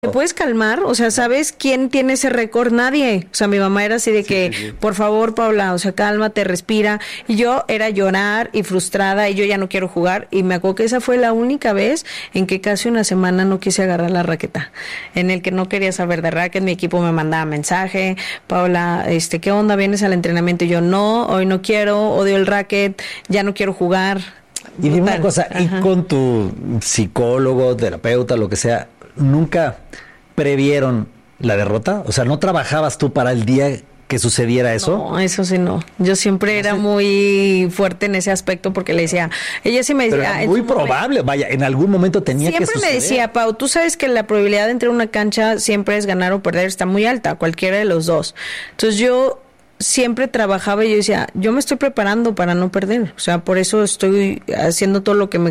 ¿Te puedes calmar? O sea, ¿sabes quién tiene ese récord? Nadie. O sea, mi mamá era así de que, sí. Por favor, Paula, o sea, cálmate, respira. Y yo era llorar y frustrada y yo ya no quiero jugar. Y me acuerdo que esa fue la única vez en que casi una semana no quise agarrar la raqueta. En el que no quería saber de raquet, mi equipo me mandaba mensaje. Paula, ¿qué onda? ¿Vienes al entrenamiento? Y yo, no, hoy no quiero, odio el raquet, ya no quiero jugar. Y dime una cosa, ¿y con tu psicólogo, terapeuta, lo que sea, nunca previeron la derrota? O sea, ¿no trabajabas tú para el día que sucediera eso? No, eso sí no. Yo siempre era muy fuerte en ese aspecto porque le decía, ella sí me decía... Pero muy probable, vaya, en algún momento tenía que suceder. Siempre me decía, Pau, tú sabes que la probabilidad de entrar a una cancha siempre es ganar o perder, está muy alta, cualquiera de los dos. Entonces yo siempre trabajaba y yo decía, yo me estoy preparando para no perder, o sea, por eso estoy haciendo todo lo que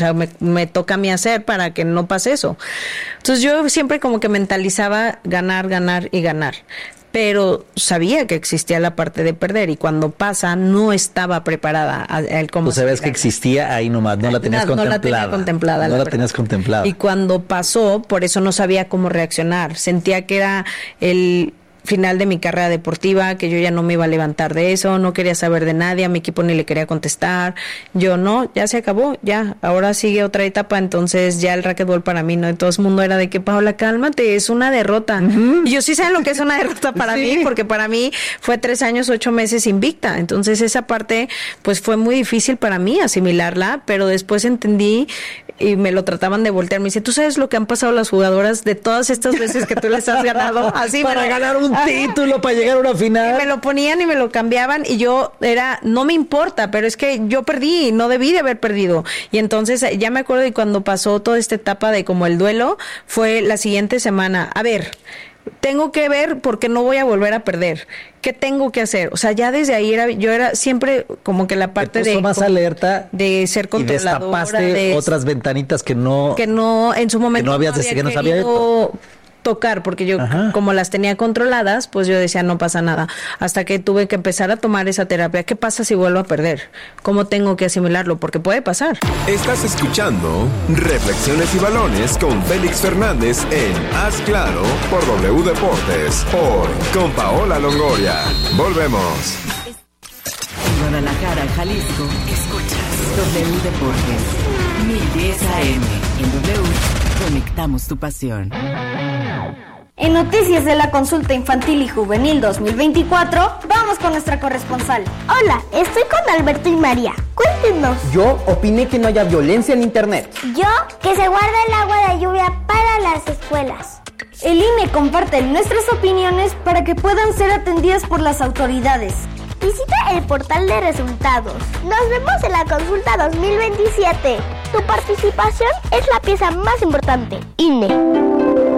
me toca a mí hacer para que no pase eso. Entonces yo siempre como que mentalizaba ganar, ganar y ganar, pero sabía que existía la parte de perder y cuando pasa no estaba preparada a él como. Tú sabes que existía ahí nomás, no la tenías contemplada. No la tenía contemplada. No la tenías contemplada. Y cuando pasó, por eso no sabía cómo reaccionar, sentía que era el final de mi carrera deportiva, que yo ya no me iba a levantar de eso, no quería saber de nadie, a mi equipo ni le quería contestar, yo no, ya se acabó, ya, ahora sigue otra etapa, entonces ya el racquetball para mí, ¿no? De todo el mundo era de que, Paula, cálmate, es una derrota, y yo sí sé lo que es una derrota para mí, porque para mí fue 3 años, 8 meses invicta, entonces esa parte, pues fue muy difícil para mí asimilarla, pero después entendí y me lo trataban de voltear, me dice, ¿tú sabes lo que han pasado las jugadoras de todas estas veces que tú les has ganado? Así para ganar un título, para llegar a una final. Y me lo ponían y me lo cambiaban y yo no me importa, pero es que yo perdí, no debí de haber perdido. Y entonces ya me acuerdo de cuando pasó toda esta etapa de como el duelo, fue la siguiente semana, a ver, tengo que ver porque no voy a volver a perder. ¿Qué tengo que hacer? O sea, ya desde ahí yo era siempre como que la parte de más alerta de ser controladora, y destapaste otras ventanitas que no en su momento no había querido tocar, porque yo como las tenía controladas, pues yo decía no pasa nada, hasta que tuve que empezar a tomar esa terapia. ¿Qué pasa si vuelvo a perder? ¿Cómo tengo que asimilarlo? Porque puede pasar. Estás escuchando Reflexiones y Balones con Félix Fernández en Haz Claro por W Deportes, con Paola Longoria. Volvemos. En Guadalajara, Jalisco, escuchas W Deportes 1010 AM. En W conectamos tu pasión. En noticias de la Consulta Infantil y Juvenil 2024, vamos con nuestra corresponsal. Hola, estoy con Alberto y María. Cuéntenos. Yo opiné que no haya violencia en internet. Yo, que se guarde el agua de lluvia para las escuelas. El INE comparte nuestras opiniones para que puedan ser atendidas por las autoridades. Visita el portal de resultados. Nos vemos en la Consulta 2027. Tu participación es la pieza más importante. INE.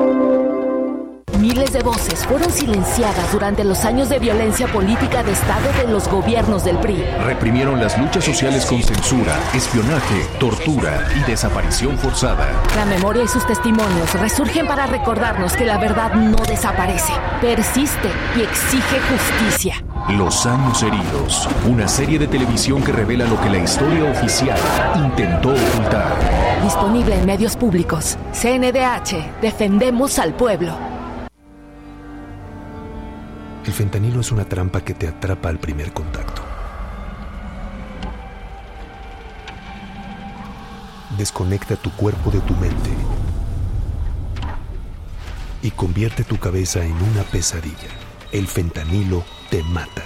Miles de voces fueron silenciadas durante los años de violencia política de Estado de los gobiernos del PRI. Reprimieron las luchas sociales con censura, espionaje, tortura y desaparición forzada. La memoria y sus testimonios resurgen para recordarnos que la verdad no desaparece, persiste y exige justicia. Los años heridos, una serie de televisión que revela lo que la historia oficial intentó ocultar. Disponible en medios públicos. CNDH, defendemos al pueblo. El fentanilo es una trampa que te atrapa al primer contacto. Desconecta tu cuerpo de tu mente y convierte tu cabeza en una pesadilla. El fentanilo te mata.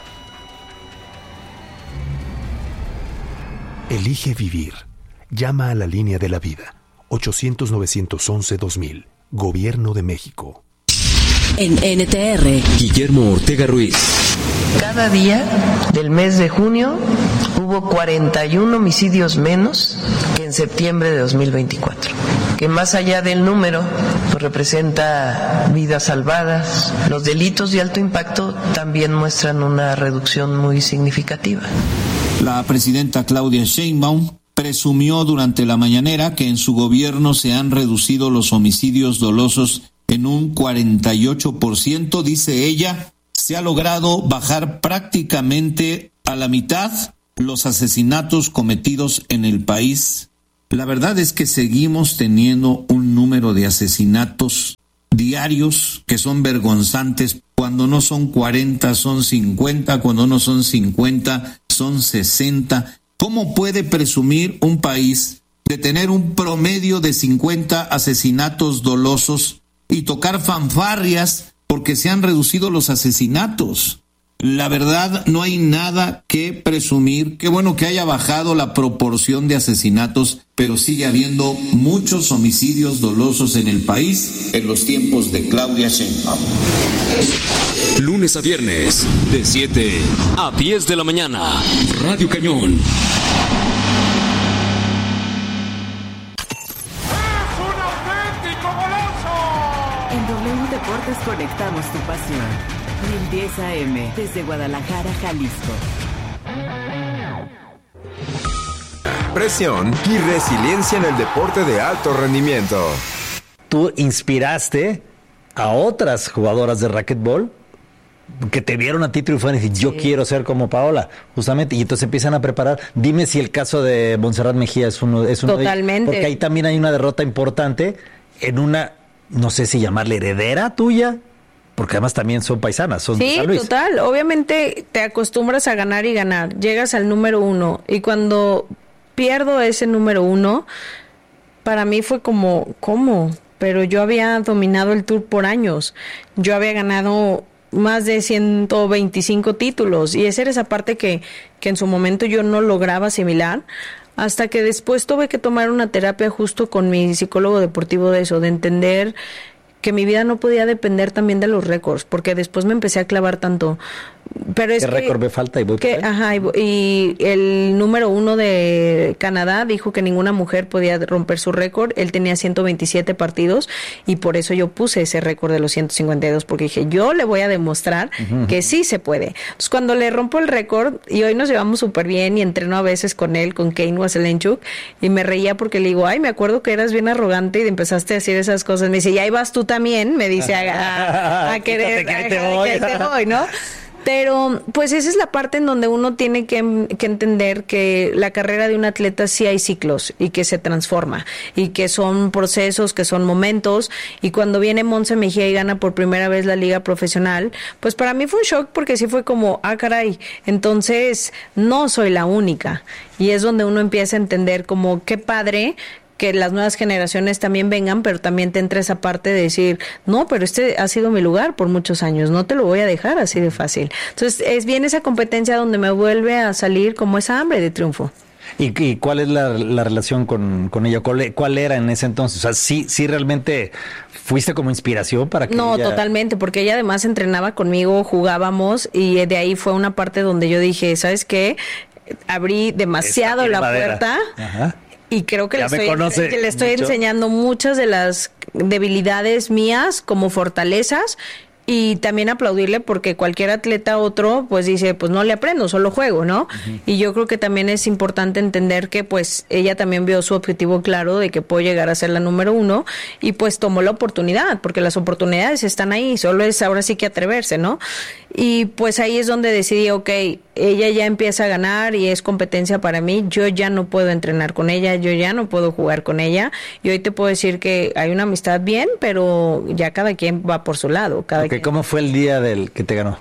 Elige vivir. Llama a la línea de la vida. 800-911-2000. Gobierno de México. En NTR, Guillermo Ortega Ruiz. Cada día del mes de junio hubo 41 homicidios menos que en septiembre de 2024. Que más allá del número, pues representa vidas salvadas. Los delitos de alto impacto también muestran una reducción muy significativa. La presidenta Claudia Sheinbaum presumió durante la mañanera que en su gobierno se han reducido los homicidios dolosos en un 48%, dice ella. Se ha logrado bajar prácticamente a la mitad los asesinatos cometidos en el país La verdad es que seguimos teniendo un número de asesinatos diarios que son vergonzantes. Cuando no son 40, son 50, cuando no son 50, son 60. ¿Cómo puede presumir un país de tener un promedio de 50 asesinatos dolosos y tocar fanfarrias porque se han reducido los asesinatos? La verdad, no hay nada que presumir. Qué bueno que haya bajado la proporción de asesinatos, pero sigue habiendo muchos homicidios dolosos en el país en los tiempos de Claudia Sheinbaum. Lunes a viernes, de 7 a 10 de la mañana. Radio Cañón. En W Deportes conectamos tu pasión. 1010 AM, desde Guadalajara, Jalisco. Presión y resiliencia en el deporte de alto rendimiento. Tú inspiraste a otras jugadoras de racquetball que te vieron a ti triunfar y decir, yo quiero ser como Paola, justamente, y entonces empiezan a preparar. Dime si el caso de Montserrat Mejía es uno Totalmente. Porque ahí también hay una derrota importante en una, no sé si llamarle heredera tuya, porque además también son paisanas, son de San Luis. Total. Obviamente te acostumbras a ganar y ganar. Llegas al número 1 y cuando pierdo ese número 1, para mí fue como, ¿cómo? Pero yo había dominado el Tour por años. Yo había ganado más de 125 títulos y esa era esa parte que en su momento yo no lograba asimilar. Hasta que después tuve que tomar una terapia justo con mi psicólogo deportivo de eso, de entender que mi vida no podía depender también de los récords, porque después me empecé a clavar tanto. Pero es ¿qué récord me falta? Y el número 1 de Canadá dijo que ninguna mujer podía romper su récord. Él tenía 127 partidos y por eso yo puse ese récord de los 152, porque dije, yo le voy a demostrar que sí se puede. Entonces, cuando le rompo el récord, y hoy nos llevamos súper bien y entreno a veces con él, con Kane Waselenchuk, y me reía porque le digo, ay, me acuerdo que eras bien arrogante y empezaste a decir esas cosas. Me dice, y ahí vas tú también, me dice, a querer, que te voy, ¿no? Pero pues esa es la parte en donde uno tiene que entender que la carrera de un atleta sí hay ciclos y que se transforma y que son procesos, que son momentos, y cuando viene Montse Mejía y gana por primera vez la liga profesional, pues para mí fue un shock porque sí fue como, caray, entonces no soy la única, y es donde uno empieza a entender como qué padre que las nuevas generaciones también vengan, pero también te entra esa parte de decir, no, pero este ha sido mi lugar por muchos años, no te lo voy a dejar así de fácil. Entonces, es bien esa competencia donde me vuelve a salir como esa hambre de triunfo. ¿Y cuál es la relación con ella? ¿Cuál era en ese entonces? O sea, ¿sí realmente fuiste como inspiración para que No, ella... totalmente, porque ella además entrenaba conmigo, jugábamos, y de ahí fue una parte donde yo dije, ¿sabes qué? Abrí demasiado la puerta. Ajá. Y creo que le estoy enseñando muchas de las debilidades mías como fortalezas, y también aplaudirle porque cualquier atleta otro pues dice, pues no le aprendo, solo juego, ¿no? Y yo creo que también es importante entender que pues ella también vio su objetivo claro de que puedo llegar a ser la número 1 y pues tomó la oportunidad, porque las oportunidades están ahí, solo es ahora sí que atreverse, ¿no? Y pues ahí es donde decidí, ella ya empieza a ganar y es competencia para mí, yo ya no puedo entrenar con ella, yo ya no puedo jugar con ella, y hoy te puedo decir que hay una amistad bien, pero ya cada quien va por su lado. ¿Cómo fue el día del que te ganó?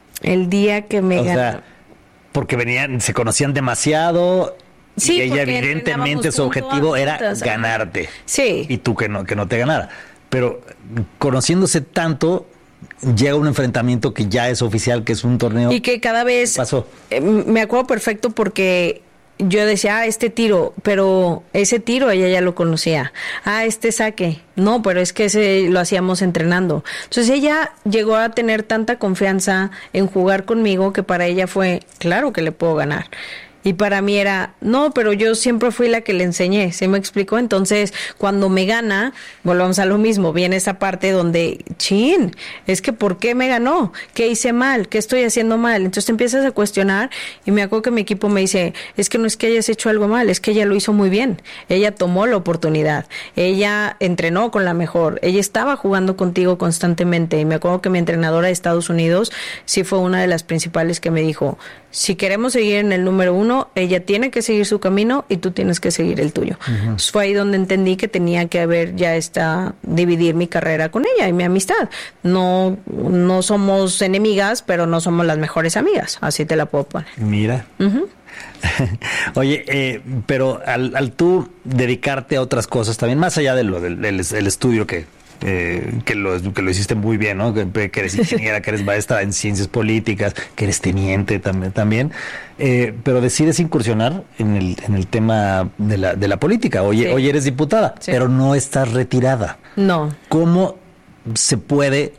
El día que me ganó. O sea, porque se conocían demasiado. Sí, y ella evidentemente su objetivo era ganarte. Sí. Y tú que no te ganara. Pero conociéndose tanto, llega un enfrentamiento que ya es oficial, que es un torneo. Y que cada vez pasó. Me acuerdo perfecto porque yo decía, este tiro, pero ese tiro ella ya lo conocía. Este saque, no, pero es que ese lo hacíamos entrenando. Entonces ella llegó a tener tanta confianza en jugar conmigo que para ella fue, claro que le puedo ganar. Y para mí era, no, pero yo siempre fui la que le enseñé, ¿se me explicó? Entonces, cuando me gana, volvamos a lo mismo, viene esa parte donde, es que ¿por qué me ganó? ¿Qué hice mal? ¿Qué estoy haciendo mal? Entonces te empiezas a cuestionar, y me acuerdo que mi equipo me dice, es que no es que hayas hecho algo mal, es que ella lo hizo muy bien, ella tomó la oportunidad, ella entrenó con la mejor, ella estaba jugando contigo constantemente, y me acuerdo que mi entrenadora de Estados Unidos sí fue una de las principales que me dijo, si queremos seguir en el número 1, camino, ella tiene que seguir su camino y tú tienes que seguir el tuyo. Entonces fue ahí donde entendí que tenía que haber dividir mi carrera con ella y mi amistad. No somos enemigas, pero no somos las mejores amigas, así te la puedo poner. Mira. Oye, pero al tú dedicarte a otras cosas también, más allá de del estudio que lo hiciste muy bien, ¿no? Que eres ingeniera, que eres maestra en ciencias políticas, que eres teniente también, pero decides incursionar en el tema de la política. Hoy eres diputada, pero no estás retirada. No. ¿Cómo se puede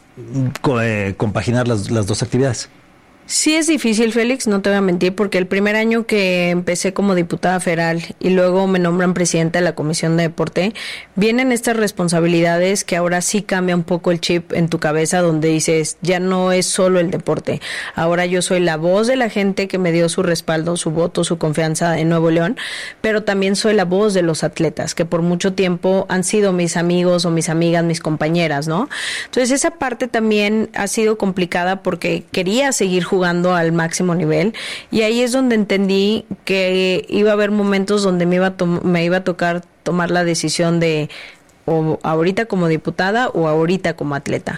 compaginar las dos actividades? Sí es difícil, Félix, no te voy a mentir, porque el primer año que empecé como diputada federal y luego me nombran presidenta de la Comisión de Deporte, vienen estas responsabilidades que ahora sí cambia un poco el chip en tu cabeza, donde dices, ya no es solo el deporte, ahora yo soy la voz de la gente que me dio su respaldo, su voto, su confianza en Nuevo León, pero también soy la voz de los atletas, que por mucho tiempo han sido mis amigos o mis amigas, mis compañeras, ¿no? Entonces esa parte también ha sido complicada porque quería seguir jugando al máximo nivel y ahí es donde entendí que iba a haber momentos donde me iba a tocar tomar la decisión de o ahorita como diputada o ahorita como atleta.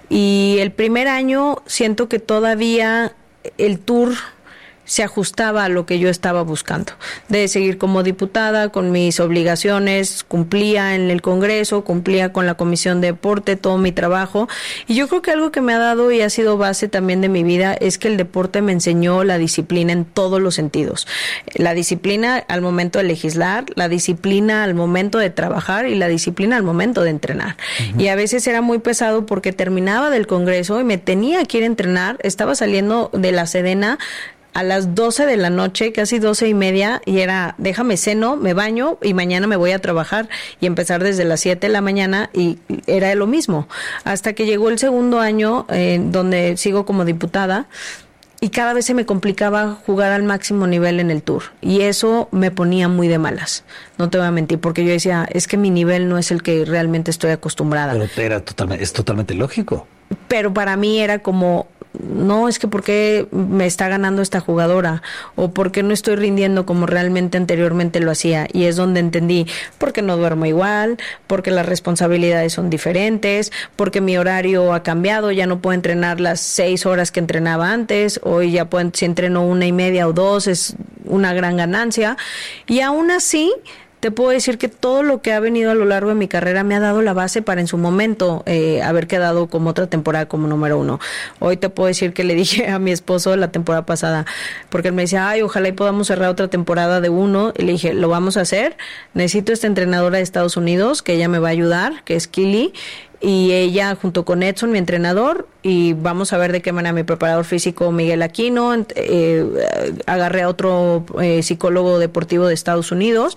Y el primer año siento que todavía el tour se ajustaba a lo que yo estaba buscando, de seguir como diputada con mis obligaciones, cumplía en el Congreso, cumplía con la Comisión de Deporte, todo mi trabajo, y yo creo que algo que me ha dado y ha sido base también de mi vida es que el deporte me enseñó la disciplina en todos los sentidos, la disciplina al momento de legislar, la disciplina al momento de trabajar y la disciplina al momento de entrenar, y a veces era muy pesado porque terminaba del Congreso y me tenía que ir a entrenar, estaba saliendo de la Sedena a las 12 de la noche, casi 12:30, y era, déjame ceno, me baño y mañana me voy a trabajar y empezar desde las 7 de la mañana y era lo mismo. Hasta que llegó el segundo año, donde sigo como diputada, y cada vez se me complicaba jugar al máximo nivel en el tour. Y eso me ponía muy de malas, no te voy a mentir, porque yo decía, es que mi nivel no es el que realmente estoy acostumbrada. Pero es totalmente lógico. Pero para mí era como, no, es que ¿por qué me está ganando esta jugadora? O ¿por qué no estoy rindiendo como realmente anteriormente lo hacía? Y es donde entendí, porque no duermo igual, porque las responsabilidades son diferentes, porque mi horario ha cambiado, ya no puedo entrenar las 6 horas que entrenaba antes, hoy ya puedo, si entreno 1:30 o 2, es una gran ganancia. Y aún así, te puedo decir que todo lo que ha venido a lo largo de mi carrera me ha dado la base para en su momento haber quedado como otra temporada como número 1. Hoy te puedo decir que le dije a mi esposo la temporada pasada, porque él me decía, ay, ojalá y podamos cerrar otra temporada de 1, y le dije, lo vamos a hacer, necesito esta entrenadora de Estados Unidos, que ella me va a ayudar, que es Kili, y ella junto con Edson, mi entrenador, y vamos a ver de qué manera mi preparador físico Miguel Aquino, agarré a otro psicólogo deportivo de Estados Unidos.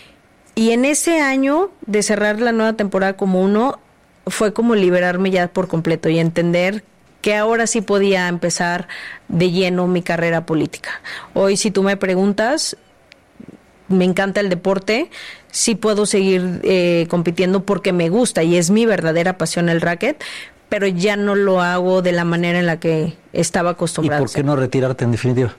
Y en ese año de cerrar la nueva temporada como 1, fue como liberarme ya por completo y entender que ahora sí podía empezar de lleno mi carrera política. Hoy, si tú me preguntas, me encanta el deporte, sí puedo seguir compitiendo porque me gusta y es mi verdadera pasión el racket, pero ya no lo hago de la manera en la que estaba acostumbrada. ¿Y por qué no retirarte en definitiva?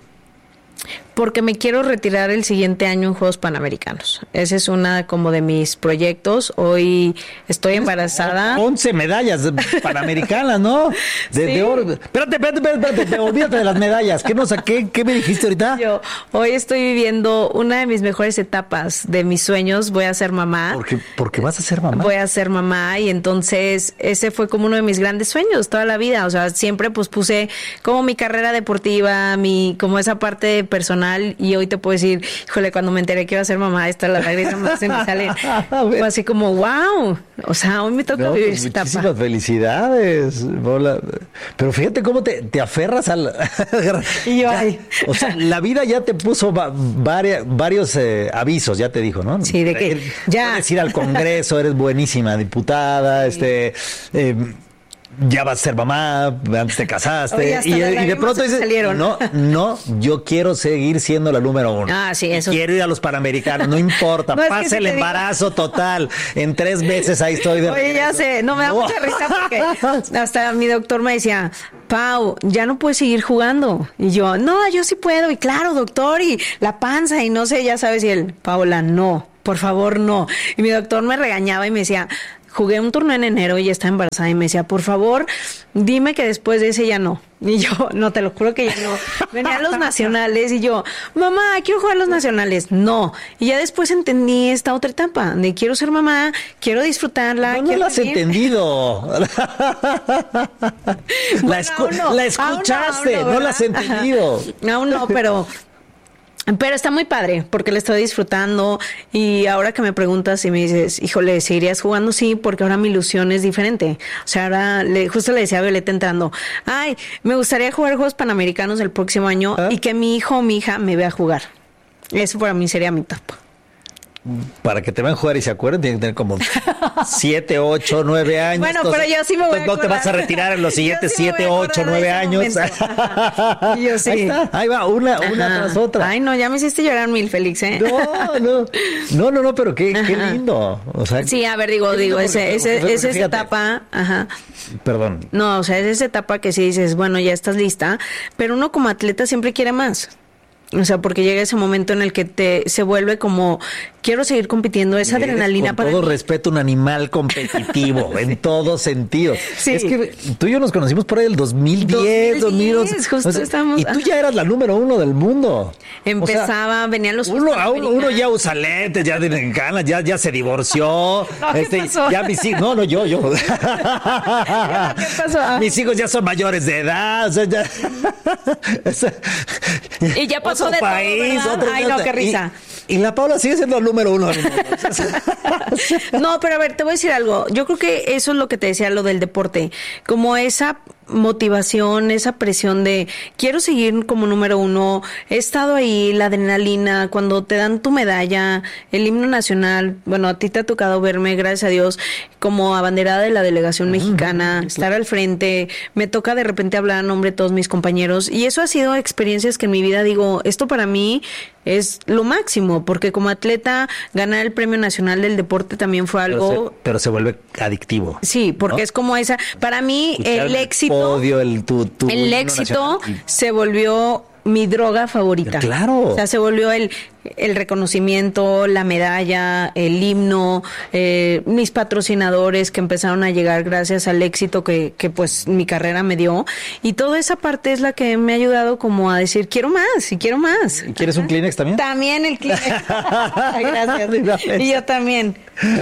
Porque me quiero retirar el siguiente año en Juegos Panamericanos. Ese es una como de mis proyectos. Hoy estoy embarazada. 11 medallas panamericanas, ¿no? De oro. Espérate, olvídate de las medallas. ¿Qué me dijiste ahorita? Yo hoy estoy viviendo una de mis mejores etapas de mis sueños. Voy a ser mamá. Porque vas a ser mamá. Voy a ser mamá y entonces ese fue como uno de mis grandes sueños toda la vida. O sea, siempre pues puse como mi carrera deportiva, como esa parte personal, y hoy te puedo decir, híjole, cuando me enteré que iba a ser mamá, esta la lágrima se me sale. Fue así como, wow, o sea, hoy me toca vivir esta etapa. Muchísimas felicidades, Paola. Pero fíjate cómo te aferras al... Y yo, ay. O sea, la vida ya te puso varios avisos, ya te dijo, ¿no? Sí, de que ya... Puedes ir al Congreso, eres buenísima diputada, ya vas a ser mamá, antes te casaste. Oye, hasta y las de lágrimas pronto se me dices, salieron. no, yo quiero seguir siendo la número 1. Ah, sí, eso. Quiero ir a los Panamericanos, no importa, No, es que pasa si el te digo- embarazo total. En 3 meses ahí estoy de Oye, ya regreso. sé, no me da mucha risa porque hasta mi doctor me decía, Pau, ya no puedes seguir jugando. Y yo, no, yo sí puedo. Y claro, doctor, y la panza, y no sé, ya sabes. Y él, Paola, no, por favor, no. Y mi doctor me regañaba y me decía, jugué un torneo en enero y ya estaba embarazada. Y me decía, por favor, dime que después de ese ya no. Y yo, no, te lo juro que ya no. Venían los nacionales y yo, mamá, quiero jugar los nacionales. No. Y ya después entendí esta otra etapa de quiero ser mamá, quiero disfrutarla. No lo has entendido. La escuchaste, no la has entendido. Aún no, pero está muy padre porque le estoy disfrutando. Y ahora que me preguntas y me dices, híjole, ¿seguirías jugando? Sí, porque ahora mi ilusión es diferente. O sea, ahora justo le decía a Violeta entrando, ay, me gustaría jugar Juegos Panamericanos el próximo año y que mi hijo o mi hija me vea jugar. Eso para mí sería mi etapa. Para que te vean jugar y se acuerden, tienen que tener como 7, 8, 9 años. Bueno, pero yo sí me voy a No te vas a retirar en los siguientes 7, 8, 9 años. Y yo sí. Ahí está, ahí va, una tras otra. Ay, no, ya me hiciste llorar 1000, Félix, ¿eh? No, pero qué lindo. O sea, sí, a ver, digo, esa etapa, ajá. Perdón. No, o sea, es esa etapa que sí dices, bueno, ya estás lista, pero uno como atleta siempre quiere más. O sea, porque llega ese momento en el que se vuelve como, quiero seguir compitiendo, esa adrenalina para mí. Con todo respeto, un animal competitivo, en todo sentido. Sí. Es que tú y yo nos conocimos por ahí el 2010, 2011. Justo estamos. Y tú ya eras la número 1 del mundo. Empezaba, venían los... Uno ya usa lentes, ya tiene ganas, ya se divorció. No, ¿qué pasó? Ya mis hijos, no, yo. ¿Qué pasó? Mis hijos ya son mayores de edad, o sea, ya... Y ya pasó otro de país, todo, ¿verdad? Ay, no, qué risa. Y la Paula sigue siendo el número 1 del mundo. No, pero a ver, te voy a decir algo. Yo creo que eso es lo que te decía, lo del deporte. Como esa motivación, esa presión de quiero seguir como número 1. He estado ahí, la adrenalina, cuando te dan tu medalla, el himno nacional. Bueno, a ti te ha tocado verme, gracias a Dios, como abanderada de la delegación mexicana, estar al frente. Me toca de repente hablar a nombre de todos mis compañeros. Y eso ha sido experiencias que en mi vida digo, esto para mí es lo máximo, porque como atleta ganar el Premio Nacional del Deporte también fue algo... Pero se vuelve adictivo. Sí, porque ¿no? Es como esa... Para mí el éxito... Podio, el éxito se volvió mi droga favorita. Claro. O sea, se volvió el reconocimiento, la medalla, el himno, mis patrocinadores que empezaron a llegar gracias al éxito que pues mi carrera me dio. Y toda esa parte es la que me ha ayudado como a decir, quiero más y quiero más. ¿Y quieres un Kleenex también? También el Kleenex. Gracias. Y yo también.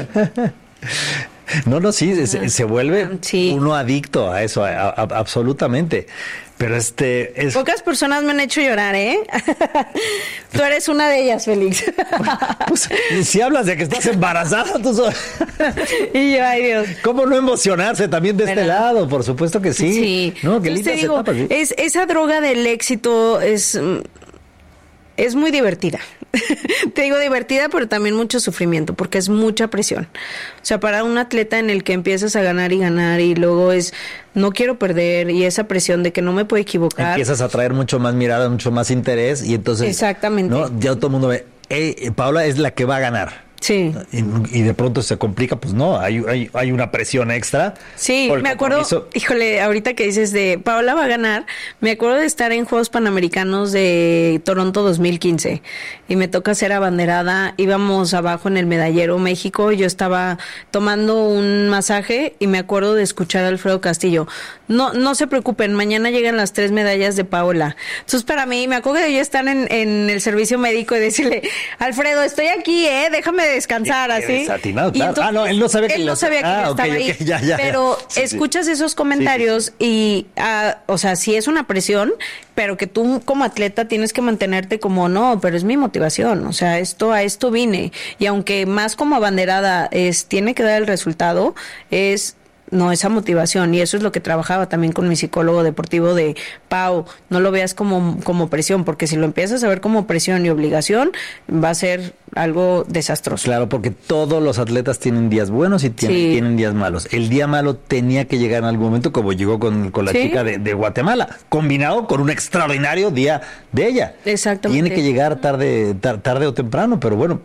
No, sí, se vuelve uno adicto a eso, absolutamente. Pero Pocas personas me han hecho llorar, ¿eh? Tú eres una de ellas, Félix. Pues, si hablas de que estás embarazada, tú Y yo, ay Dios. ¿Cómo no emocionarse también de este lado? Por supuesto que sí. Sí. No, qué lindas etapas, ¿sí? Esa droga del éxito es muy divertida. Te digo divertida, pero también mucho sufrimiento, porque es mucha presión. O sea, para un atleta en el que empiezas a ganar y luego es, no quiero perder, y esa presión de que no me puedo equivocar. Empiezas a traer mucho más mirada, mucho más interés, y entonces... Exactamente. ¿no? Ya todo el mundo ve, Paola es la que va a ganar. Sí. Y de pronto se complica, pues no, hay una presión extra. Sí, me acuerdo, híjole, ahorita que dices de Paola va a ganar, me acuerdo de estar en Juegos Panamericanos de Toronto 2015 y me toca ser abanderada, íbamos abajo en el medallero México, yo estaba tomando un masaje y me acuerdo de escuchar a Alfredo Castillo, no se preocupen, mañana llegan las 3 medallas de Paola. Entonces para mí, me acuerdo de yo estar en el servicio médico y decirle, Alfredo, estoy aquí, déjame descansar, así. Desatinado, claro. Entonces, no, él no sabía que él no sabía que yo estaba ahí. Okay, ya. Pero escuchas esos comentarios y, o sea, sí es una presión, pero que tú como atleta tienes que mantenerte como, no, pero es mi motivación, o sea, a esto vine. Y aunque más como abanderada tiene que dar el resultado, es no esa motivación, y eso es lo que trabajaba también con mi psicólogo deportivo de Pau, no lo veas como presión, porque si lo empiezas a ver como presión y obligación, va a ser algo desastroso. Claro, porque todos los atletas tienen días buenos y tienen días malos. El día malo tenía que llegar en algún momento, como llegó con la chica de Guatemala, combinado con un extraordinario día de ella. Exactamente. Tiene que llegar tarde o temprano, pero bueno,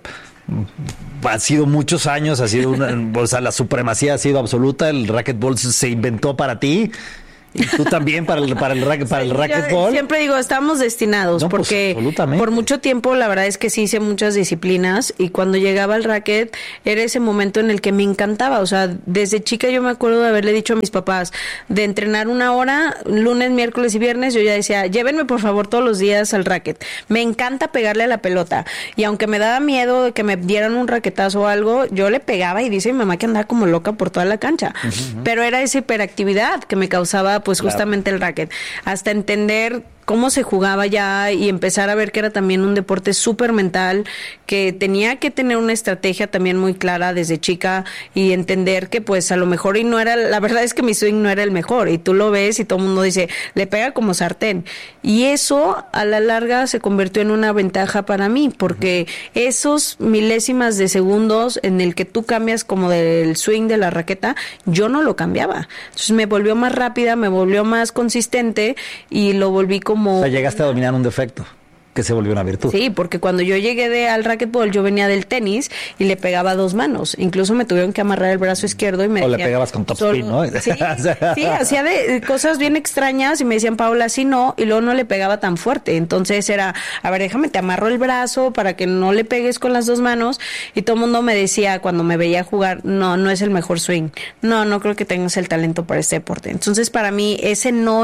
ha sido muchos años, ha sido o sea, la supremacía ha sido absoluta, el racquetball se inventó para ti. Y tú también para el racquetball. Siempre digo, estamos destinados, porque por mucho tiempo la verdad es que sí hice muchas disciplinas, y cuando llegaba el racket era ese momento en el que me encantaba. O sea, desde chica yo me acuerdo de haberle dicho a mis papás de entrenar 1 hora, lunes, miércoles y viernes. Yo ya decía, llévenme por favor todos los días al racket. Me encanta pegarle a la pelota, y aunque me daba miedo de que me dieran un raquetazo o algo, yo le pegaba, y dice mi mamá que andaba como loca por toda la cancha. Pero era esa hiperactividad que me causaba pues justamente el racket, hasta entender cómo se jugaba ya y empezar a ver que era también un deporte súper mental, que tenía que tener una estrategia también muy clara desde chica, y entender que pues a lo mejor, y no era, la verdad es que mi swing no era el mejor, y tú lo ves y todo el mundo dice, le pega como sartén, y eso a la larga se convirtió en una ventaja para mí, porque esos milésimas de segundos en el que tú cambias como del swing de la raqueta, yo no lo cambiaba, entonces me volvió más rápida, me volvió más consistente, y lo volví como... O sea, llegaste a dominar un defecto que se volvió una virtud. Sí, porque cuando yo llegué al racquetball, yo venía del tenis y le pegaba 2 manos. Incluso me tuvieron que amarrar el brazo izquierdo y me decían... O le pegabas con topspin, ¿no? Sí, hacía de cosas bien extrañas y me decían, Paola, así no, y luego no le pegaba tan fuerte. Entonces era, a ver, déjame, te amarro el brazo para que no le pegues con las 2 manos. Y todo el mundo me decía, cuando me veía jugar, no es el mejor swing. No creo que tengas el talento para este deporte. Entonces, para mí, ese no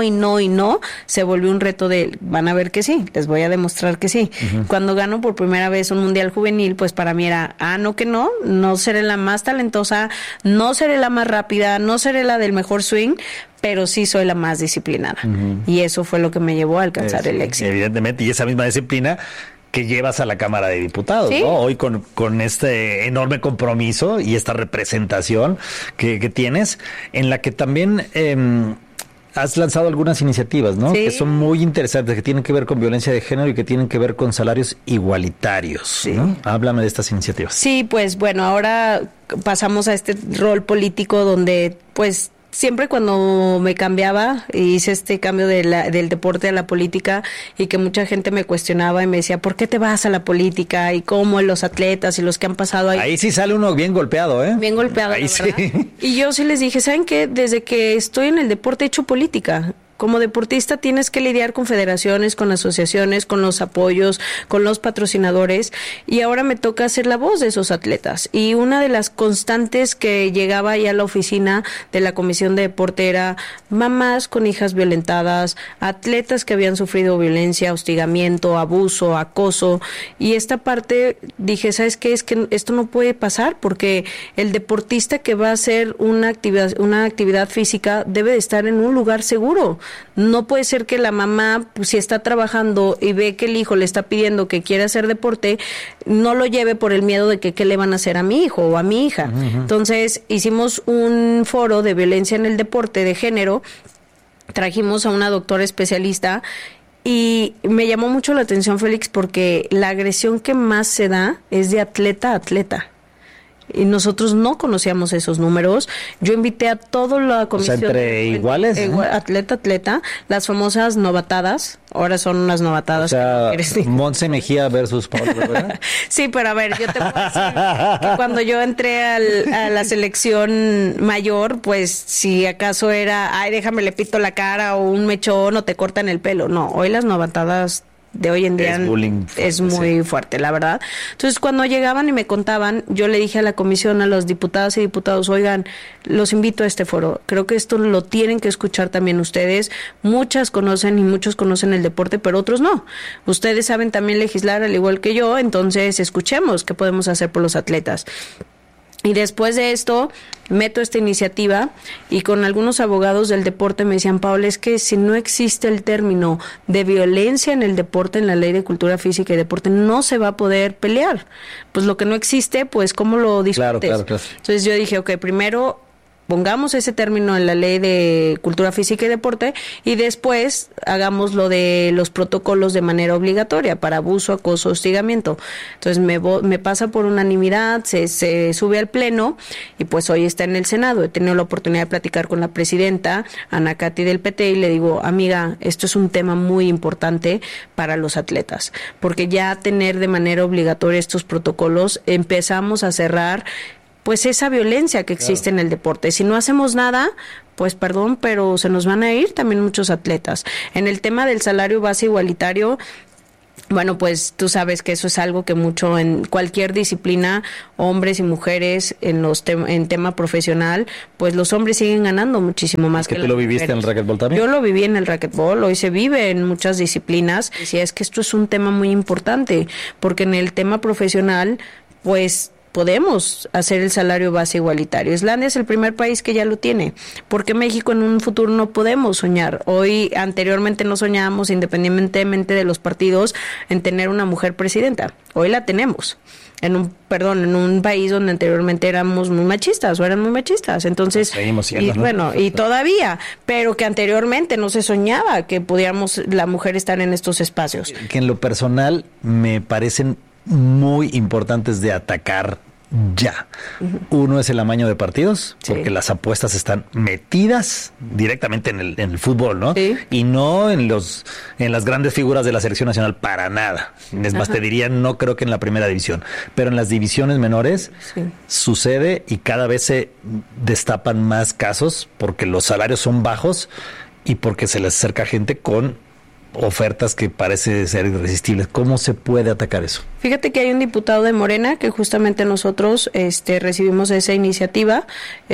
se volvió un reto de, van a ver que sí, les voy a demostrar que sí. Cuando gano por primera vez un mundial juvenil, pues para mí era, no seré la más talentosa, no seré la más rápida, no seré la del mejor swing, pero sí soy la más disciplinada. Y eso fue lo que me llevó a alcanzar el éxito. Evidentemente, y esa misma disciplina que llevas a la Cámara de Diputados, ¿sí? ¿No? Hoy con este enorme compromiso y esta representación que tienes, en la que también... has lanzado algunas iniciativas, ¿no? Sí. Que son muy interesantes, que tienen que ver con violencia de género y que tienen que ver con salarios igualitarios, sí. ¿No? Háblame de estas iniciativas. Sí, pues bueno, ahora pasamos a este rol político donde, pues, siempre cuando me cambiaba, hice este cambio del deporte a la política, y que mucha gente me cuestionaba y me decía, ¿por qué te vas a la política? Y cómo los atletas y los que han pasado ahí. Ahí sí sale uno bien golpeado, ¿eh? Bien golpeado, ahí la verdad. Sí. Y yo sí les dije, ¿saben qué? Desde que estoy en el deporte he hecho política. Como deportista tienes que lidiar con federaciones, con asociaciones, con los apoyos, con los patrocinadores, y ahora me toca ser la voz de esos atletas. Y una de las constantes que llegaba ya a la oficina de la Comisión de Deporte era mamás con hijas violentadas, atletas que habían sufrido violencia, hostigamiento, abuso, acoso, y esta parte dije, ¿sabes qué? Es que esto no puede pasar, porque el deportista que va a hacer una actividad física debe de estar en un lugar seguro. No puede ser que la mamá, pues, si está trabajando y ve que el hijo le está pidiendo que quiere hacer deporte, no lo lleve por el miedo de que qué le van a hacer a mi hijo o a mi hija. Entonces, hicimos un foro de violencia en el deporte de género, trajimos a una doctora especialista, y me llamó mucho la atención, Félix, porque la agresión que más se da es de atleta a atleta. Y nosotros no conocíamos esos números. Yo invité a toda la comisión. O sea, entre iguales. Atleta, las famosas novatadas. Ahora son unas novatadas. O sea, Montse Mejía versus Paola, ¿verdad? Sí, pero a ver, yo te puedo decir que cuando yo entré a la selección mayor, pues si acaso era, ay, déjame le pito la cara, o un mechón, o te cortan el pelo. No, hoy las novatadas de hoy en día es muy fuerte, la verdad. Entonces, cuando llegaban y me contaban, yo le dije a la comisión, a los diputadas y diputados, oigan, los invito a este foro. Creo que esto lo tienen que escuchar también ustedes. Muchas conocen y muchos conocen el deporte, pero otros no. Ustedes saben también legislar al igual que yo, entonces escuchemos qué podemos hacer por los atletas. Y después de esto, meto esta iniciativa, y con algunos abogados del deporte me decían, Paola, es que si no existe el término de violencia en el deporte, en la Ley de Cultura Física y Deporte, no se va a poder pelear. Pues lo que no existe, pues, ¿cómo lo discutes? Claro. Entonces yo dije, ok, primero pongamos ese término en la ley de cultura física y deporte y después hagamos lo de los protocolos de manera obligatoria para abuso, acoso, hostigamiento. Entonces me pasa por unanimidad, se sube al pleno y pues hoy está en el Senado. He tenido la oportunidad de platicar con la presidenta, Ana Katy del PT, y le digo, amiga, esto es un tema muy importante para los atletas, porque ya tener de manera obligatoria estos protocolos empezamos a cerrar pues esa violencia que existe en el deporte. Si no hacemos nada, pues perdón, pero se nos van a ir también muchos atletas. En el tema del salario base igualitario, bueno, pues tú sabes que eso es algo que mucho en cualquier disciplina, hombres y mujeres en tema profesional, pues los hombres siguen ganando muchísimo más que las mujeres. ¿Tú lo viviste en el racquetball también? Yo lo viví en el racquetball, hoy se vive en muchas disciplinas. Y es que esto es un tema muy importante, porque en el tema profesional, pues podemos hacer el salario base igualitario. Islandia es el primer país que ya lo tiene. ¿Por qué México en un futuro no podemos soñar? Anteriormente no soñábamos, independientemente de los partidos, en tener una mujer presidenta. Hoy la tenemos. En un país donde anteriormente éramos muy machistas o eran muy machistas. Entonces, seguimos siendo, y, bueno, y todavía, pero que anteriormente no se soñaba que pudiéramos la mujer estar en estos espacios. Que en lo personal me parecen muy importantes de atacar ya. Uno es el amaño de partidos, porque las apuestas están metidas directamente en el fútbol, ¿no? Sí. Y no en las grandes figuras de la selección nacional, para nada. Es más, te diría, no creo que en la primera división, pero en las divisiones menores sucede y cada vez se destapan más casos porque los salarios son bajos y porque se les acerca gente con ofertas que parece ser irresistibles. ¿Cómo se puede atacar eso? Fíjate que hay un diputado de Morena que justamente nosotros recibimos esa iniciativa,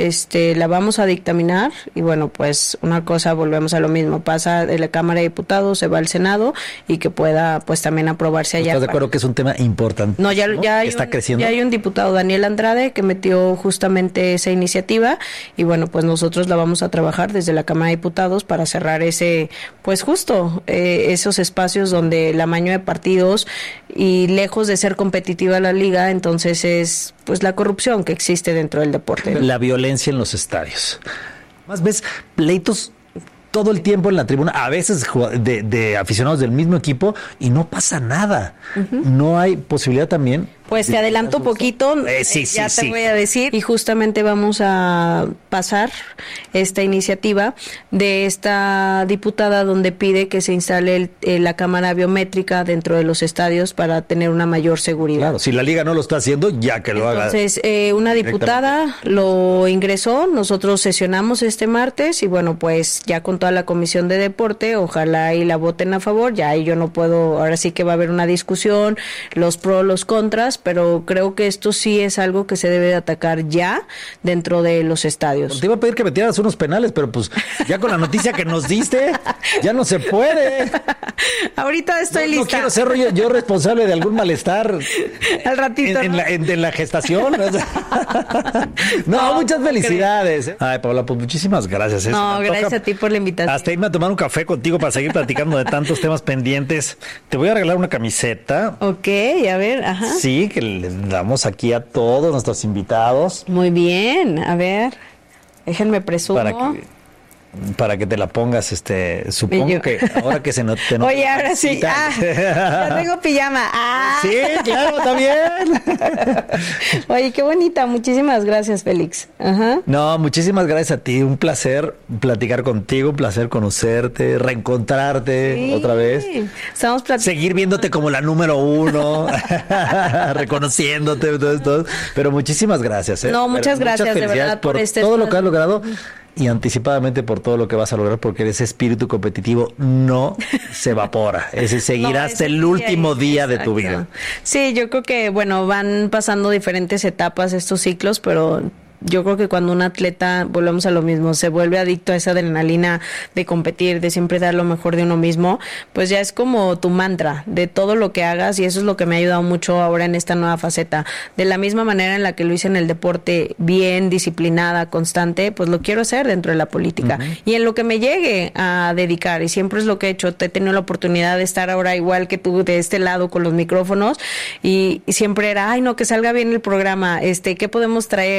la vamos a dictaminar y bueno, pues una cosa, volvemos a lo mismo, pasa de la Cámara de Diputados, se va al Senado y que pueda pues también aprobarse allá. ¿Estás de acuerdo que es un tema importante? No, ya está creciendo. Ya hay un diputado, Daniel Andrade, que metió justamente esa iniciativa y bueno, pues nosotros la vamos a trabajar desde la Cámara de Diputados para cerrar ese, pues justo esos espacios donde el amaño de partidos y lejos de ser competitiva la liga, entonces es pues la corrupción que existe dentro del deporte. La violencia en los estadios. Más ves pleitos todo el tiempo en la tribuna, a veces de aficionados del mismo equipo y no pasa nada. No hay posibilidad también. Pues te adelanto poquito, te voy a decir, y justamente vamos a pasar esta iniciativa de esta diputada donde pide que se instale la cámara biométrica dentro de los estadios para tener una mayor seguridad. Claro, si la liga no lo está haciendo, ya que lo haga. Entonces, una diputada lo ingresó, nosotros sesionamos este martes y bueno, pues ya con toda la comisión de deporte, ojalá y la voten a favor, ya ahí yo no puedo, ahora sí que va a haber una discusión, los pros, los contras, pero creo que esto sí es algo que se debe de atacar ya dentro de los estadios. Te iba a pedir que metieras unos penales, pero pues ya con la noticia que nos diste, ya no se puede. Ahorita estoy lista. No quiero ser yo responsable de algún malestar al ratito en la gestación. No, muchas felicidades. Ay, Paola, pues muchísimas gracias. No, gracias a ti por la invitación. Hasta irme a tomar un café contigo para seguir platicando de tantos temas pendientes. Te voy a regalar una camiseta. Ok, a ver, ajá. Sí, que le damos aquí a todos nuestros invitados. Muy bien, a ver, déjenme presumo. Para que te la pongas, supongo que ahora que te Oye, ahora sí, ya tengo pijama. Sí, claro, también. Oye, qué bonita, muchísimas gracias, Félix. Ajá. No, muchísimas gracias a ti, un placer platicar contigo, un placer conocerte, reencontrarte otra vez. Estamos seguir viéndote como la número 1, reconociéndote, todo, pero muchísimas gracias. No, muchas gracias de verdad por todo lo que has logrado. Y anticipadamente por todo lo que vas a lograr, porque ese espíritu competitivo no se evapora. Ese seguirá hasta el último día de tu vida. Sí, yo creo que, bueno, van pasando diferentes etapas estos ciclos, pero yo creo que cuando un atleta, volvemos a lo mismo, se vuelve adicto a esa adrenalina de competir, de siempre dar lo mejor de uno mismo, pues ya es como tu mantra de todo lo que hagas, y eso es lo que me ha ayudado mucho ahora en esta nueva faceta. De la misma manera en la que lo hice en el deporte, bien, disciplinada, constante, pues lo quiero hacer dentro de la política. Y en lo que me llegue a dedicar, y siempre es lo que he hecho, he tenido la oportunidad de estar ahora igual que tú de este lado con los micrófonos, y siempre era, ay no, que salga bien el programa, ¿qué podemos traer? ¿Qué podemos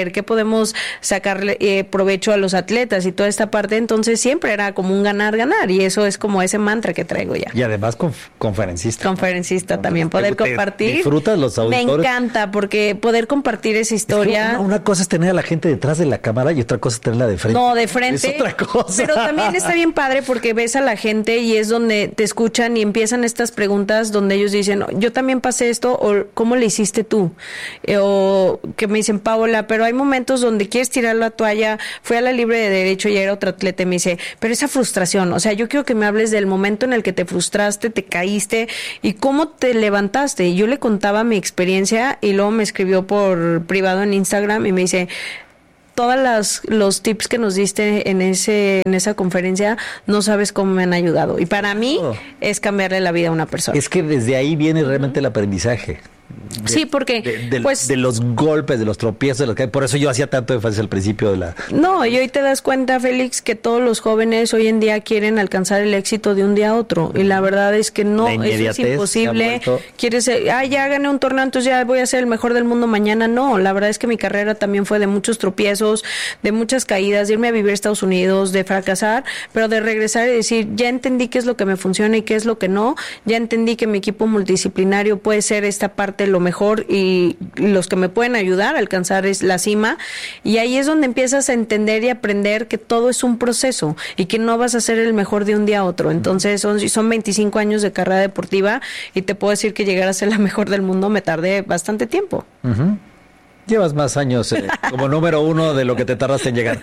queríamos sacarle provecho a los atletas y toda esta parte, entonces siempre era como un ganar-ganar, y eso es como ese mantra que traigo ya. Y además conferencista. Conferencista también, poder compartir. ¿Disfrutas los auditores? Me encanta, porque poder compartir esa historia. Es que una cosa es tener a la gente detrás de la cámara y otra cosa es tenerla de frente. No, de frente. Es otra cosa. Pero también está bien padre porque ves a la gente y es donde te escuchan y empiezan estas preguntas donde ellos dicen, yo también pasé esto, o ¿cómo le hiciste tú? O que me dicen, Paola, pero hay momentos donde quieres tirar la toalla. Fui a la Libre de Derecho y era otro atleta y me dice, pero esa frustración, o sea, yo quiero que me hables del momento en el que te frustraste, te caíste y cómo te levantaste. Y yo le contaba mi experiencia y luego me escribió por privado en Instagram y me dice, todos los tips que nos diste en esa conferencia, no sabes cómo me han ayudado. Y para mí es cambiarle la vida a una persona. Es que desde ahí viene realmente el aprendizaje. Sí, porque de los golpes, de los tropiezos, por eso yo hacía tanto énfasis al principio de la... No, y hoy te das cuenta, Félix, que todos los jóvenes hoy en día quieren alcanzar el éxito de un día a otro, y la verdad es que no, eso es imposible. Quieres, ya gané un torneo, entonces ya voy a ser el mejor del mundo mañana. No, la verdad es que mi carrera también fue de muchos tropiezos, de muchas caídas, de irme a vivir a Estados Unidos, de fracasar, pero de regresar y decir, ya entendí qué es lo que me funciona y qué es lo que no, ya entendí que mi equipo multidisciplinario puede ser esta parte lo mejor y los que me pueden ayudar a alcanzar es la cima, y ahí es donde empiezas a entender y aprender que todo es un proceso y que no vas a ser el mejor de un día a otro. Entonces son 25 años de carrera deportiva y te puedo decir que llegar a ser la mejor del mundo me tardé bastante tiempo. Llevas más años como número 1 de lo que te tardaste en llegar.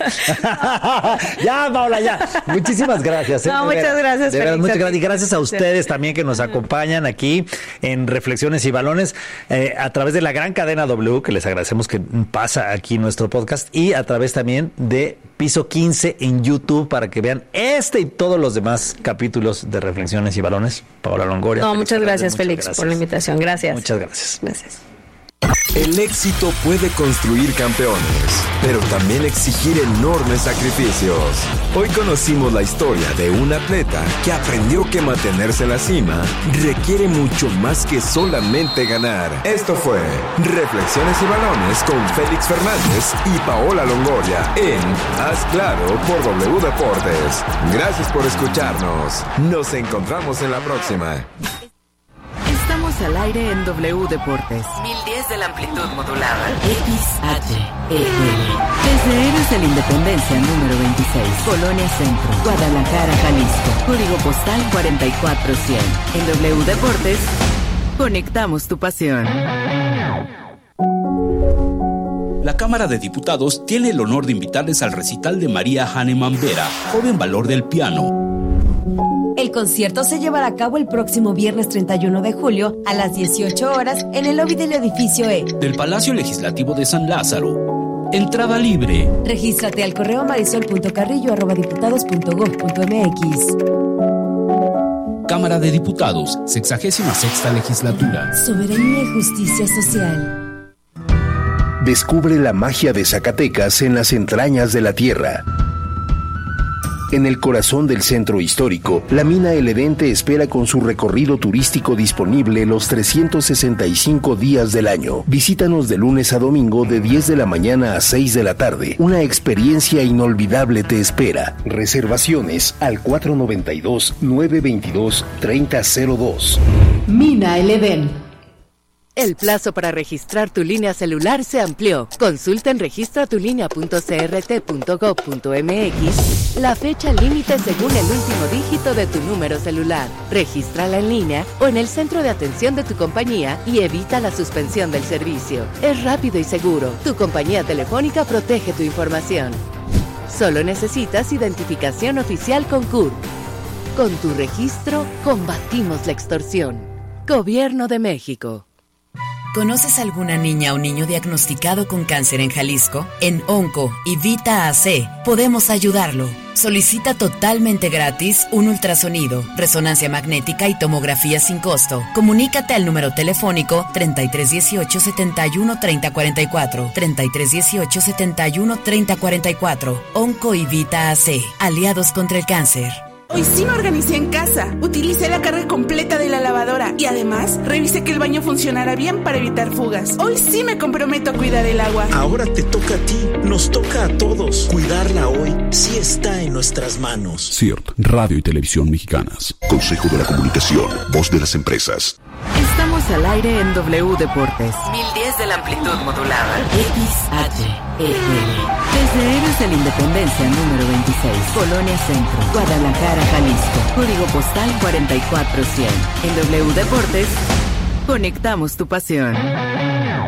Ya, Paola, ya. Muchísimas gracias. No, muchas gracias. De verdad, muchas gracias. Y gracias a ustedes también que nos acompañan aquí en Reflexiones y Balones a través de la gran cadena W, que les agradecemos que pasa aquí nuestro podcast, y a través también de Piso 15 en YouTube para que vean y todos los demás capítulos de Reflexiones y Balones. Paola Longoria. No, muchas gracias, Félix, por la invitación. Gracias. Muchas gracias. Gracias. El éxito puede construir campeones, pero también exigir enormes sacrificios. Hoy conocimos la historia de un atleta que aprendió que mantenerse en la cima requiere mucho más que solamente ganar. Esto fue Reflexiones y Balones con Félix Fernández y Paola Longoria en Haz Claro por W Deportes. Gracias por escucharnos. Nos encontramos en la próxima. Estamos al aire en W Deportes. 1010 de la amplitud modulada. XHEL. Desde Héroes de la Independencia número 26. Colonia Centro. Guadalajara, Jalisco. Código postal 44100. En W Deportes, conectamos tu pasión. La Cámara de Diputados tiene el honor de invitarles al recital de María Hahnemann Vera, joven valor del piano. El concierto se llevará a cabo el próximo viernes 31 de julio a las 18 horas en el lobby del edificio E del Palacio Legislativo de San Lázaro. Entrada libre. Regístrate al correo marisol.carrillo@diputados.gov.mx. Cámara de Diputados, 66ª Legislatura. Soberanía y justicia social. Descubre la magia de Zacatecas en las entrañas de la tierra. En el corazón del centro histórico, la mina El Edén te espera con su recorrido turístico disponible los 365 días del año. Visítanos de lunes a domingo de 10 de la mañana a 6 de la tarde. Una experiencia inolvidable te espera. Reservaciones al 492-922-3002. Mina El Edén. El plazo para registrar tu línea celular se amplió. Consulta en registratulinea.crt.gov.mx la fecha límite según el último dígito de tu número celular. Regístrala en línea o en el centro de atención de tu compañía y evita la suspensión del servicio. Es rápido y seguro. Tu compañía telefónica protege tu información. Solo necesitas identificación oficial con CURP. Con tu registro, combatimos la extorsión. Gobierno de México. ¿Conoces alguna niña o niño diagnosticado con cáncer en Jalisco? En Onco y Vita AC podemos ayudarlo. Solicita totalmente gratis un ultrasonido, resonancia magnética y tomografía sin costo. Comunícate al número telefónico 3318 71 3044, 3318 71 3044. Onco y Vita AC, aliados contra el cáncer. Hoy sí me organicé en casa. Utilicé la carga completa de la lavadora y además revisé que el baño funcionara bien para evitar fugas. Hoy sí me comprometo a cuidar el agua. Ahora te toca a ti, nos toca a todos. Cuidarla hoy sí está en nuestras manos. CIRT, Radio y Televisión Mexicanas. Consejo de la Comunicación, voz de las empresas. Estamos al aire en W Deportes. 1010 de la amplitud modulada. XHEL. Desde Héroes de la Independencia número 26, Colonia Centro, Guadalajara, Jalisco. Código postal 44100. En W Deportes, conectamos tu pasión.